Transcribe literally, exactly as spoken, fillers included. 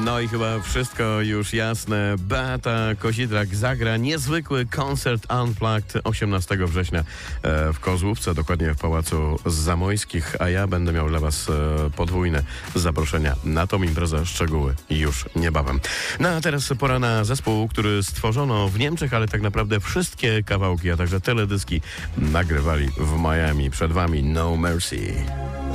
No i chyba wszystko już jasne. Beata Kozidrak zagra niezwykły koncert Unplugged osiemnastego września w Kozłówce, dokładnie w Pałacu Zamojskich, a ja będę miał dla Was podwójne zaproszenia na tą imprezę. Szczegóły już niebawem. No a teraz pora na zespół, który stworzono w Niemczech, ale tak naprawdę wszystkie kawałki, a także teledyski nagrywali w Miami. Przed Wami No Mercy.